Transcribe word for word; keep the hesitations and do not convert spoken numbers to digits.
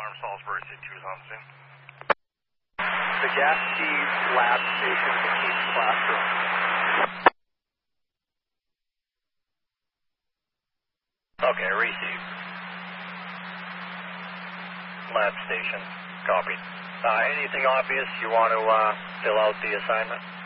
Norm Salisbury, C two is on scene. The gas T lab station in the Keith classroom. Okay, receive. Lab station, copied. Uh, anything obvious you want to uh, fill out the assignment?